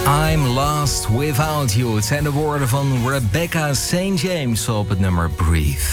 I'm lost without you. Het zijn de woorden van Rebecca St. James op het nummer Breathe.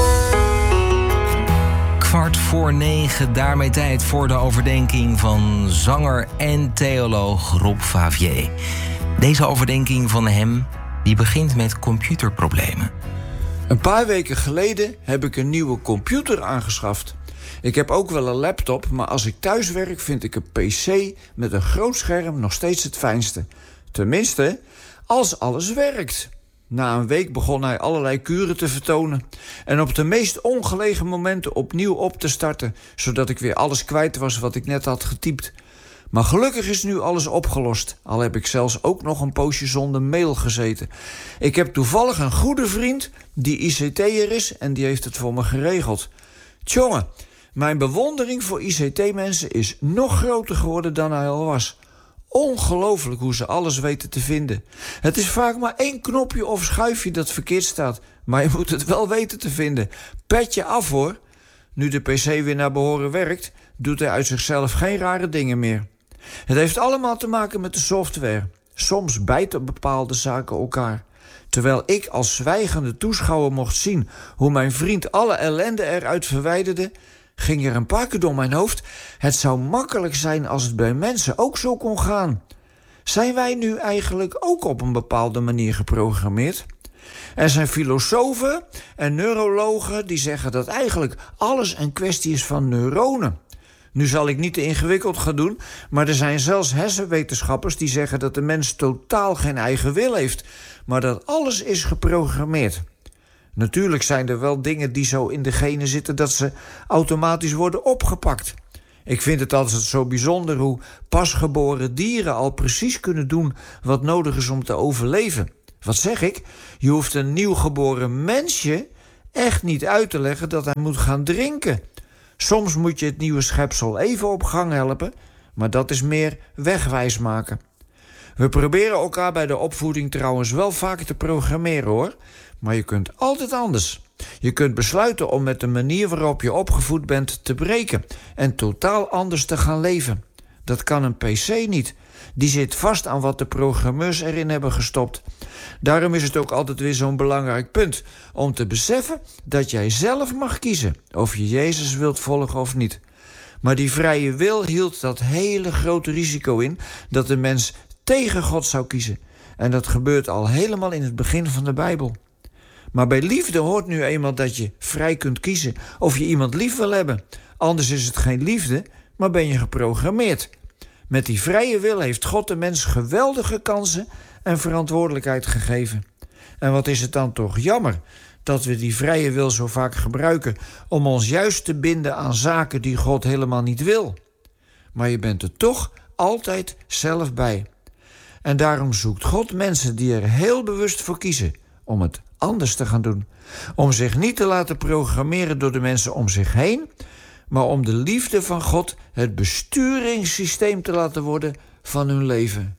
8:45, daarmee tijd voor de overdenking van zanger en theoloog Rob Favier. Deze overdenking van hem die begint met computerproblemen. Een paar weken geleden heb ik een nieuwe computer aangeschaft. Ik heb ook wel een laptop, maar als ik thuis werk vind ik een PC met een groot scherm nog steeds het fijnste. Tenminste, als alles werkt. Na een week begon hij allerlei kuren te vertonen en op de meest ongelegen momenten opnieuw op te starten, zodat ik weer alles kwijt was wat ik net had getypt. Maar gelukkig is nu alles opgelost, al heb ik zelfs ook nog een poosje zonder mail gezeten. Ik heb toevallig een goede vriend die ICT'er is en die heeft het voor me geregeld. Tjonge, mijn bewondering voor ICT-mensen is nog groter geworden dan hij al was. Ongelooflijk hoe ze alles weten te vinden. Het is vaak maar 1 knopje of schuifje dat verkeerd staat, maar je moet het wel weten te vinden. Petje af hoor. Nu de PC weer naar behoren werkt, doet hij uit zichzelf geen rare dingen meer. Het heeft allemaal te maken met de software. Soms bijten bepaalde zaken elkaar. Terwijl ik als zwijgende toeschouwer mocht zien hoe mijn vriend alle ellende eruit verwijderde, ging er een paar keer door mijn hoofd: het zou makkelijk zijn als het bij mensen ook zo kon gaan. Zijn wij nu eigenlijk ook op een bepaalde manier geprogrammeerd? Er zijn filosofen en neurologen die zeggen dat eigenlijk alles een kwestie is van neuronen. Nu zal ik niet te ingewikkeld gaan doen, maar er zijn zelfs hersenwetenschappers die zeggen dat de mens totaal geen eigen wil heeft, maar dat alles is geprogrammeerd. Natuurlijk zijn er wel dingen die zo in de genen zitten dat ze automatisch worden opgepakt. Ik vind het altijd zo bijzonder hoe pasgeboren dieren al precies kunnen doen wat nodig is om te overleven. Wat zeg ik? Je hoeft een nieuwgeboren mensje echt niet uit te leggen dat hij moet gaan drinken. Soms moet je het nieuwe schepsel even op gang helpen, maar dat is meer wegwijs maken. We proberen elkaar bij de opvoeding trouwens wel vaak te programmeren hoor, maar je kunt altijd anders. Je kunt besluiten om met de manier waarop je opgevoed bent te breken en totaal anders te gaan leven. Dat kan een PC niet. Die zit vast aan wat de programmeurs erin hebben gestopt. Daarom is het ook altijd weer zo'n belangrijk punt om te beseffen dat jij zelf mag kiezen of je Jezus wilt volgen of niet. Maar die vrije wil hield dat hele grote risico in dat de mens tegen God zou kiezen. En dat gebeurt al helemaal in het begin van de Bijbel. Maar bij liefde hoort nu eenmaal dat je vrij kunt kiezen of je iemand lief wil hebben. Anders is het geen liefde, maar ben je geprogrammeerd. Met die vrije wil heeft God de mens geweldige kansen en verantwoordelijkheid gegeven. En wat is het dan toch jammer dat we die vrije wil zo vaak gebruiken om ons juist te binden aan zaken die God helemaal niet wil. Maar je bent er toch altijd zelf bij. En daarom zoekt God mensen die er heel bewust voor kiezen om het anders te gaan doen. Om zich niet te laten programmeren door de mensen om zich heen, maar om de liefde van God het besturingssysteem te laten worden van hun leven.